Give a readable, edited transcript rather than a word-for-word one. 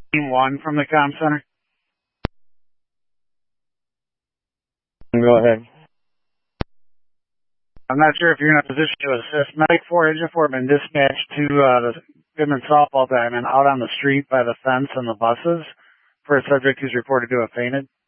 Team 1 from the comm center. Go ahead. I'm not sure if you're in a position to assist. Medic 4, Engine 4 have been dispatched to the Goodman softball diamond out on the street by the fence and the buses for a subject who's reported to have fainted.